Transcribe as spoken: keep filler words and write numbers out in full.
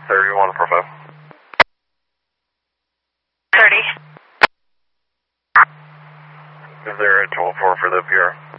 thirty-one four five. thirty. Is there a twelve four for the P R?